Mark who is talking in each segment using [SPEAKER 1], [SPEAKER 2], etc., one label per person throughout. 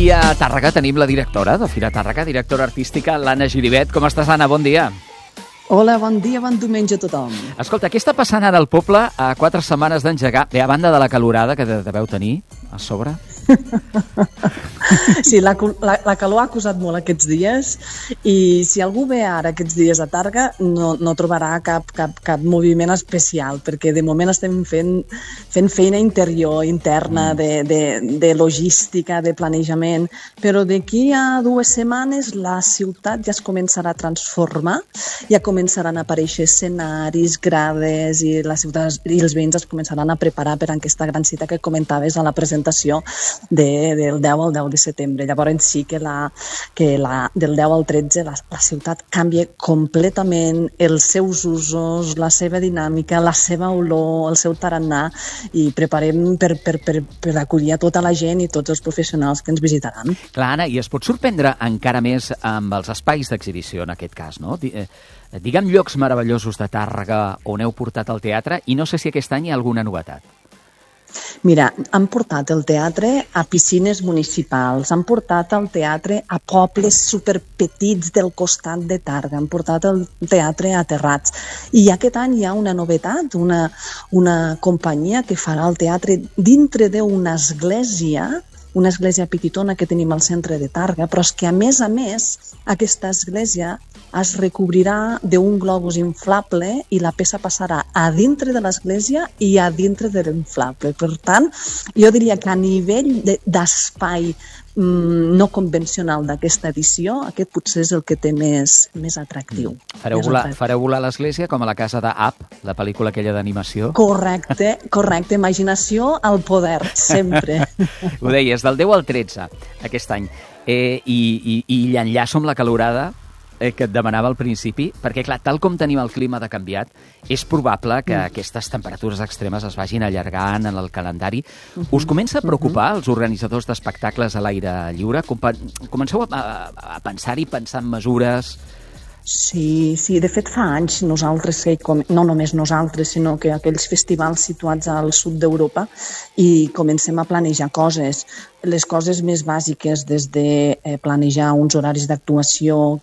[SPEAKER 1] I a Tàrrega tenim la directora de Fira Tàrrega, directora artística, l'Anna Giribet. Com estàs, Anna? Bon dia.
[SPEAKER 2] Hola, bon dia, bon diumenge a tothom.
[SPEAKER 1] Escolta, què està passant ara al poble a 4 setmanes d'engegar, a banda de la calorada que deveu tenir a sobre?
[SPEAKER 2] Sí, la calor ha acusat molt aquests dies i si algú ve ara aquests dies a Tàrrega no trobarà cap moviment especial, perquè de moment estem fent feina interna de logística, de planejament, però d'aquí a 2 setmanes la ciutat ja es començarà a transformar, ja començaran a aparèixer escenaris, grades i la ciutat i els veïns es començaran a preparar per a aquesta gran cita que comentaves a la presentació del 10 al 10 de setembre. Llavors sí que del 10 al 13 la ciutat canvia completament els seus usos, la seva dinàmica, la seva olor, el seu tarannà, i preparem per acollir a tota la gent i tots els professionals que ens visitaran.
[SPEAKER 1] Clar, Anna, i es pot sorprendre encara més amb els espais d'exhibició en aquest cas, no? Digue'm llocs meravellosos de Tàrrega on heu portat el teatre i no sé si aquest any hi ha alguna novetat.
[SPEAKER 2] Mira, han portat el teatre a piscines municipals, han portat el teatre a pobles superpetits del costat de Tàrrega, han portat el teatre a Terrats. I aquest any hi ha una novetat, una companyia que farà el teatre dintre d'una església petitona que tenim al centre de Tàrrega, però és que a més, aquesta església es recobrirà d'un globus inflable i la peça passarà a dintre de l'església i a dintre de l'inflable. Per tant, jo diria que a nivell d'espai no convencional d'aquesta edició, aquest potser és el que té més atractiu.
[SPEAKER 1] Fareu volar l'església com a la casa d'Up, la pel·lícula aquella d'animació?
[SPEAKER 2] Correcte, imaginació al poder, sempre.
[SPEAKER 1] Ho deies, del 10 al 13 aquest any, i l'enllaço amb la calorada que et demanava al principi, perquè clar, tal com tenim el clima de canviat, és probable que aquestes temperatures extremes es vagin allargant en el calendari. Us comença a preocupar els organitzadors d'espectacles a l'aire lliure? Comenceu a pensar-hi, pensar en mesures?
[SPEAKER 2] Sí, de fet fa anys nosaltres, no només nosaltres, sinó que aquells festivals situats al sud d'Europa, i comencem a planejar coses. Les coses més bàsiques, des de planejar uns horaris d'actuació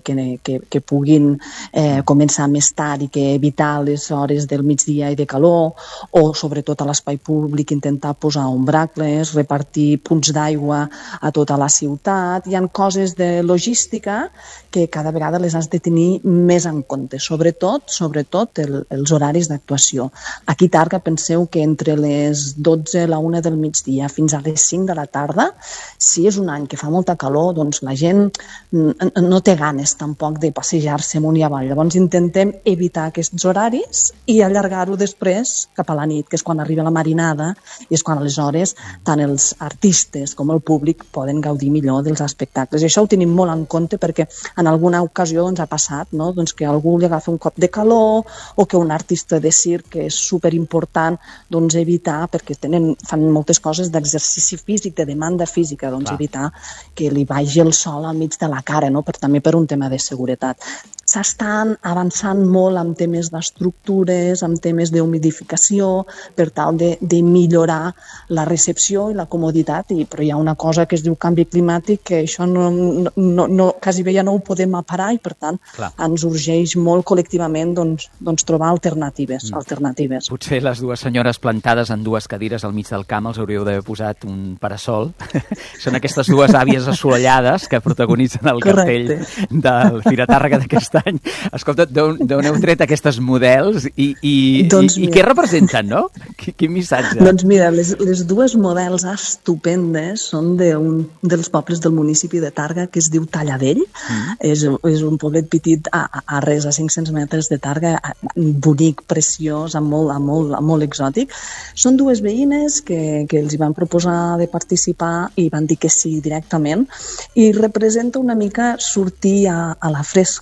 [SPEAKER 2] que puguin començar més tard i que evitar les hores del migdia i de calor, o sobretot a l'espai públic intentar posar ombracles, repartir punts d'aigua a tota la ciutat. Hi ha coses de logística que cada vegada les has de tenir més en compte, sobretot els horaris d'actuació. Aquí a Tàrrega penseu que entre les 12 a la 1 del migdia fins a les 5 de la tarda, si és un any que fa molta calor, doncs la gent no té ganes tampoc de passejar-se amunt i avall. Llavors intentem evitar aquests horaris i allargar-ho després cap a la nit, que és quan arriba la marinada i és quan aleshores tant els artistes com el públic poden gaudir millor dels espectacles. I això ho tenim molt en compte perquè en alguna ocasió ens ha passat, no? Doncs que algú li agafa un cop de calor o que un artista de circ, que és superimportant, doncs evitar, perquè fan moltes coses d'exercici físic, de demanda física, doncs evitar que li vagi el sol al mig de la cara, no? També per un tema de seguretat. S'estan avançant molt amb temes d'estructures, amb temes d'humidificació, per tal de millorar la recepció i la comoditat, però hi ha una cosa que es diu canvi climàtic, que això quasi bé ja no ho podem parar, i per tant ens urgeix molt col·lectivament doncs trobar alternatives.
[SPEAKER 1] Potser les dues senyores plantades en 2 cadires al mig del camp els hauríeu d'haver posat un parasol. Són aquestes 2 àvies assolellades que protagonitzen el cartell del Fira Tàrrega d'aquest any. Escolta, d'on heu tret aquestes models i què representen, no? Quin missatge?
[SPEAKER 2] Doncs mira, les 2 models estupendes són d'un dels pobles del municipi de Tàrrega que es diu Talladell. És un poblet petit a res, a 500 metres de Tàrrega, bonic, preciós, molt exòtic. Són 2 veïnes que els van proposar de participar i van dir que sí directament, i representa una mica sortir a la fresca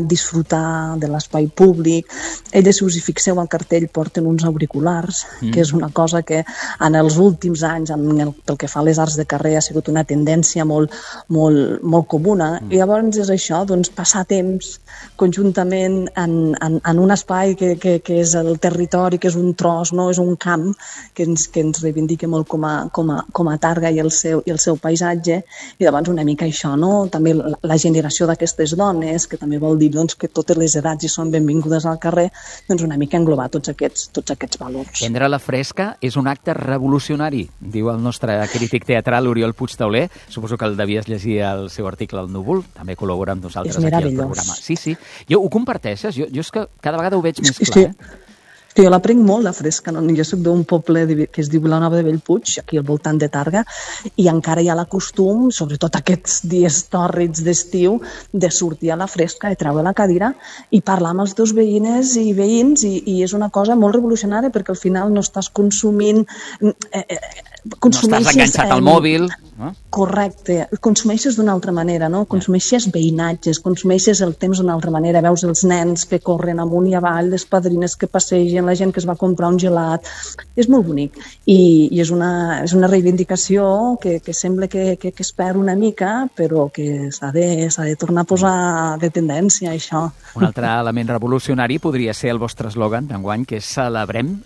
[SPEAKER 2] disfrutar de l'espai públic. Elles, si us hi fixeu al cartell, porten uns auriculars, que és una cosa que en els últims anys, pel que fa a les arts de carrer, ha sigut una tendència molt comuna. I llavors és això, doncs, passar temps conjuntament en un espai que és el territori, que és un tros, no? És un camp que ens reivindica molt com a Tàrrega i el seu paisatge, i llavors una mica això, no? També la generació d'aquestes dones, que també vol dir doncs, que totes les edats hi són benvingudes al carrer, doncs una mica englobar tots aquests valors.
[SPEAKER 1] Prendre la fresca és un acte revolucionari, diu el nostre crític teatral Oriol Puigtauler. Suposo que el devies llegir el seu article al Núvol, també col·labora amb nosaltres aquí al programa. Sí. Jo ho comparteixes? Jo és que cada vegada ho veig més clar,
[SPEAKER 2] Sí, jo l'aprenc molt, la fresca. No? Jo soc d'un poble que es diu Vilanova de Bellpuig, aquí al voltant de Tàrrega, i encara hi ha l'acostum, sobretot aquests dies tòrrids d'estiu, de sortir a la fresca, de treure la cadira i parlar amb els teus veïnes i veïns, i és una cosa molt revolucionària perquè al final no estàs consumint...
[SPEAKER 1] no estàs enganxat al mòbil... No?
[SPEAKER 2] Correcte, consumeixes d'una altra manera, no? Consumeixes veïnatges, consumeixes el temps d'una altra manera, veus els nens que corren amunt i avall, les padrines que passegen, la gent que es va comprar un gelat, és molt bonic i és una reivindicació que sembla que es perd una mica, però que s'ha de tornar a posar de tendència, això.
[SPEAKER 1] Un altre element revolucionari podria ser el vostre eslògan d'enguany, que és celebrem,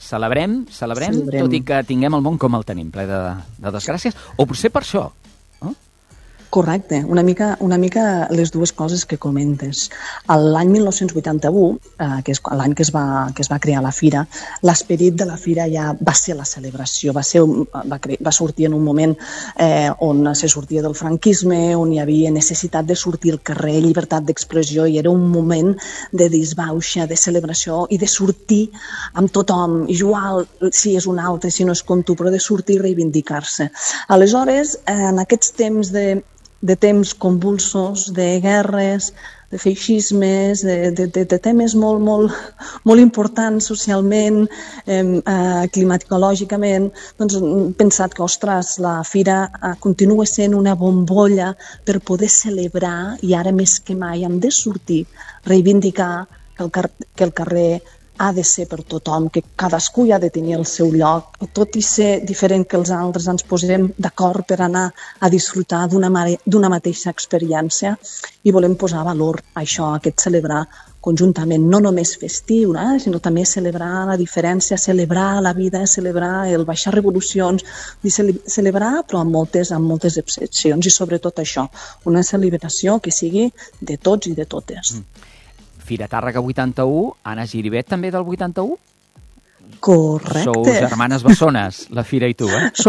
[SPEAKER 1] tot i que tinguem el món com el tenim, ple de desgràcies, o potser per això.
[SPEAKER 2] Correcte, una mica les dues coses que comentes. L'any 1981, que és l'any que es va crear la fira, l'esperit de la fira ja va ser la celebració, va sortir en un moment on se sortia del franquisme, on hi havia necessitat de sortir al carrer, llibertat d'expressió, i era un moment de disbauxa, de celebració i de sortir amb tothom, igual si és un altre, si no és com tu, però de sortir i reivindicar-se. Aleshores, en aquests temps de temps convulsos, de guerres, de feixismes, de temes molt importants socialment, climatològicament, doncs hem pensat que, ostres, la fira continua sent una bombolla per poder celebrar, i ara més que mai hem de sortir, reivindicar que el carrer ha de ser per tothom, que cadascú hi ha de tenir el seu lloc, tot i ser diferent que els altres ens posem d'acord per anar a disfrutar d'una mateixa experiència, i volem posar valor a això, a aquest celebrar conjuntament, no només festiu, sinó també celebrar la diferència, celebrar la vida, celebrar el baixar revolucions, celebrar però amb moltes excepcions, i sobretot això, una celebració que sigui de tots i de totes.
[SPEAKER 1] Fira Tàrrega 81, Anna Giribet també del 81?
[SPEAKER 2] Correcte.
[SPEAKER 1] Sou germanes bessones, la Fira i tu,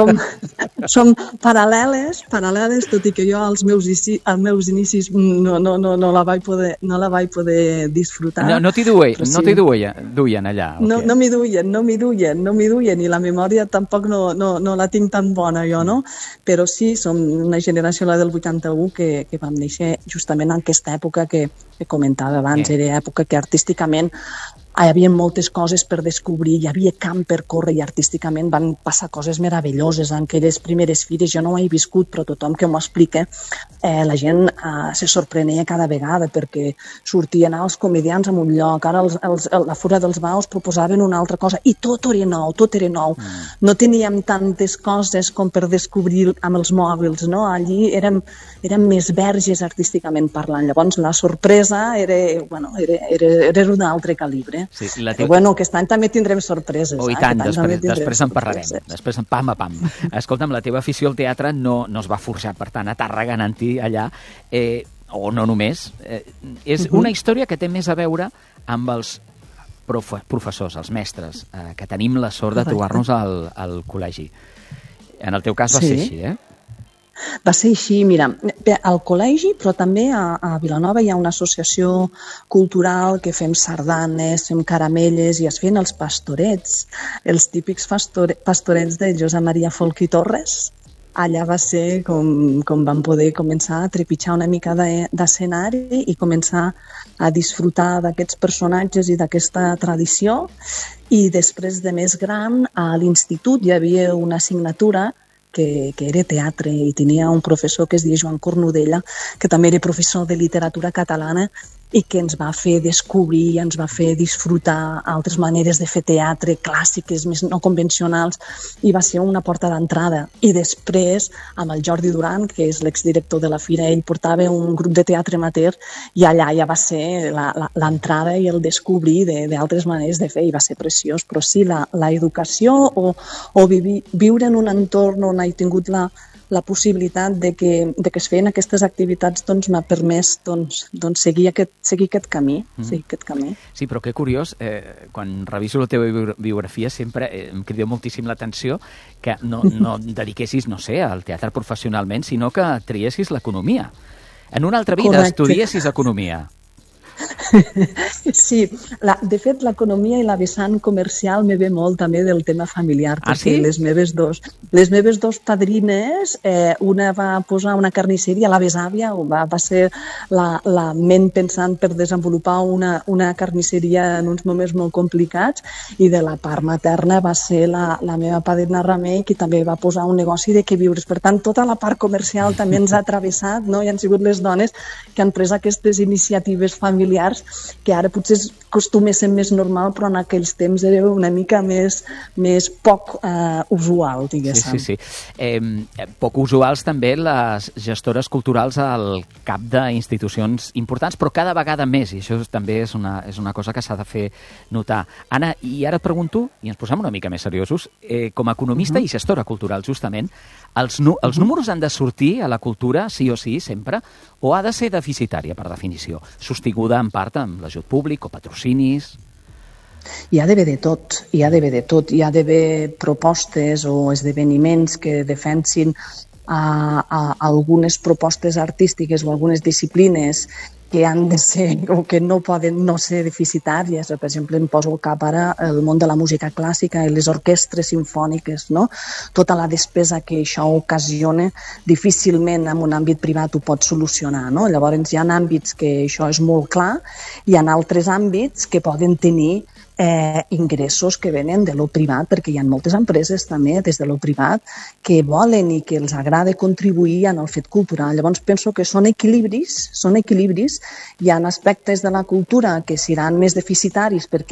[SPEAKER 2] Som paral·leles, tot i que jo als meus inicis no la vaig poder disfrutar.
[SPEAKER 1] No t'hi duien allà?
[SPEAKER 2] No m'hi duien, i la memòria tampoc no la tinc tan bona jo, no? Però sí, som una generació, la del 81, que vam néixer justament en aquesta època que comentava abans, era època que artísticament hi havia moltes coses per descobrir, hi havia camp per córrer, i artísticament van passar coses meravelloses en aquelles primeres fires. Jo no ho he viscut, però tothom que m'ho explica, la gent se sorprenia cada vegada perquè sortien els comedians en un lloc, ara la Fura dels Baus proposaven una altra cosa, i tot era nou. No teníem tantes coses com per descobrir amb els mòbils, no? Allí érem més verges artísticament parlant. Llavors la sorpresa era d'un altre calibre.
[SPEAKER 1] Sí,
[SPEAKER 2] aquest any també tindrem sorpreses.
[SPEAKER 1] I tant, després en parlarem. Després pam a pam. Escolta'm, la teva afició al teatre no es va forjar, per tant, a Tàrrega anant-hi allà, o no només. És una història que té més a veure amb els professors, els mestres, que tenim la sort de trobar-nos al col·legi. En el teu cas va ser així,
[SPEAKER 2] Va ser així, mira, al col·legi, però també a Vilanova hi ha una associació cultural que fem sardanes, fem caramelles, i es feien els pastorets, els típics pastorets de Josep Maria Folch i Torres. Allà va ser com vam poder començar a trepitjar una mica d'escenari i començar a disfrutar d'aquests personatges i d'aquesta tradició. I després de més gran, a l'institut hi havia una assignatura que era teatre, i tenia un professor que es deia Joan Cornudella, que també era professor de literatura catalana, i que ens va fer descobrir, ens va fer disfrutar altres maneres de fer teatre clàssiques, més no convencionals, i va ser una porta d'entrada. I després, amb el Jordi Duran, que és l'exdirector de la Fira, ell portava un grup de teatre amateur, i allà ja va ser l'entrada i el descobrir d'altres maneres de fer, i va ser preciós. Però sí, la educació o viure en un entorn on he tingut la possibilitat de que es feien aquestes activitats m'ha permès seguir aquest camí.
[SPEAKER 1] Sí, però que curiós, quan reviso la teva biografia sempre em crida moltíssim l'atenció que no dediquessis, no sé, al teatre professionalment, sinó que triessis l'economia. En una altra vida estudiessis economia.
[SPEAKER 2] Sí, de fet l'economia i la vessant comercial me ve molt també del tema familiar, perquè les meves dos padrines, una va posar una carnisseria, la besàvia, va ser la ment pensant per desenvolupar una carnisseria en uns moments molt complicats, i de la part materna va ser la meva padrina Remei, que també va posar un negoci de queviures. Per tant, tota la part comercial també ens ha travessat, no? I han sigut les dones que han pres aquestes iniciatives familiars que ara potser acostuma a ser més normal, però en aquells temps era una mica més poc usual, diguéssim.
[SPEAKER 1] Sí. Poc usuals també les gestores culturals al cap d'institucions importants, però cada vegada més, i això també és una cosa que s'ha de fer notar. Anna, i ara et pregunto, i ens posem una mica més seriosos, com a economista i gestora cultural, justament, els números han de sortir a la cultura, sí o sí, sempre, o ha de ser deficitària, per definició, sostinguda en part amb l'ajut públic o patrocinis?
[SPEAKER 2] Hi ha d'haver de tot. Hi ha d'haver propostes o esdeveniments que defensin algunes propostes artístiques o algunes disciplines que han de ser o que no poden no ser deficitàries. Per exemple, em poso al cap ara el món de la música clàssica i les orquestres simfòniques, no? Tota la despesa que això ocasiona difícilment en un àmbit privat ho pot solucionar, no? Llavors hi ha àmbits que això és molt clar, i hi ha altres àmbits que poden tenir ingressos que venen de lo privat, perquè hi ha moltes empreses també des de lo privat que volen i que els agrada contribuir en el fet cultural. Llavors penso que són equilibris, hi ha aspectes de la cultura que seran més deficitaris perquè